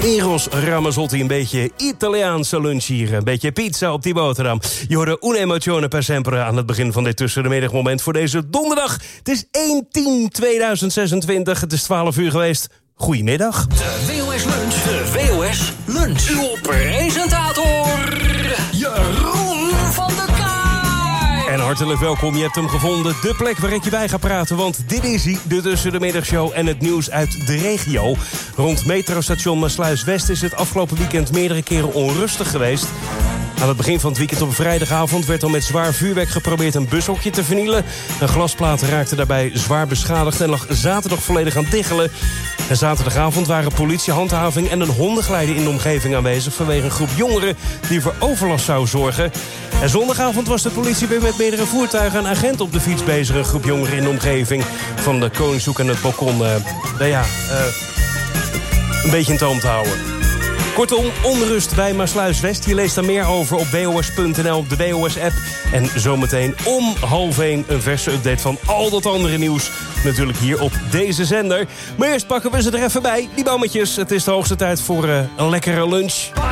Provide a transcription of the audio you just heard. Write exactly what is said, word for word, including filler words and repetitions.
Eros Ramazzotti, een beetje Italiaanse lunch hier. Een beetje pizza op die boterham. Je hoorde Un'emozione per sempre aan het begin van dit tussenmiddagmoment voor deze donderdag. Het is één tien tweeduizend zesentwintig, het is twaalf uur geweest. Goedemiddag. De W O S Lunch, de W O S Lunch. Uw presentator, Jeroen van der Kaai. En hartelijk welkom, je hebt hem gevonden. De plek waar ik je bij ga praten, want dit is hij. De Tussen de Middagshow en het nieuws uit de regio. Rond metrostation Maassluis-West is het afgelopen weekend meerdere keren onrustig geweest. Aan het begin van het weekend op vrijdagavond werd al met zwaar vuurwerk geprobeerd een bushokje te vernielen. Een glasplaat raakte daarbij zwaar beschadigd en lag zaterdag volledig aan diggelen. En zaterdagavond waren politie, handhaving en een hondengeleider in de omgeving aanwezig vanwege een groep jongeren die voor overlast zou zorgen. En zondagavond was de politie weer met meerdere voertuigen en agenten op de fiets bezig. Een groep jongeren in de omgeving van de Koningshoek en het balkon. Uh, nou ja, uh, een beetje in toom te houden. Kortom, onrust bij Maassluis-West. Je leest daar meer over op w o s punt n l, op de W O S-app. En zometeen om half één een verse update van al dat andere nieuws. Natuurlijk hier op deze zender. Maar eerst pakken we ze er even bij, die bammetjes. Het is de hoogste tijd voor uh, een lekkere lunch.